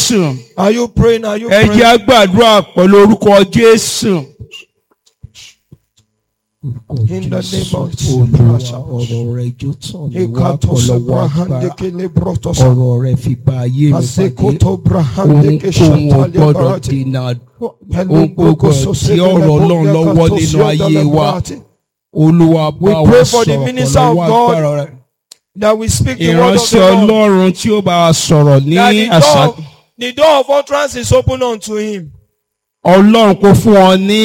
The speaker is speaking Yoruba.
Jésù. Are you praying? Are you Ẹ praying? jẹ́ á gbàdúrà pẹ̀lú orúkọ Jésù. In the name of Olúwa, ọ̀rọ̀ rẹ̀ jó tàn mí wá pọ̀lọ́wọ́ agbára. Ọ̀rọ̀ rẹ̀ fi ba ayé mi pàdé. Ohunkóhun ò gbọ́dọ̀ dènà. Ohun gbogbo tí ọ̀rọ̀ Ọlọ́run lọ́wọ́ nínú ayé wa. Olúwa bá wa sọ̀rọ̀ pọ̀lọ́wọ́ agbára rẹ̀. That we speak the word of Ìránṣẹ́ the Lord. Ọlọ́run tí ó bá wa sọ̀rọ̀ ní àṣà. The door of utterance is open unto him. Ọlọ́run kò fún ọ ní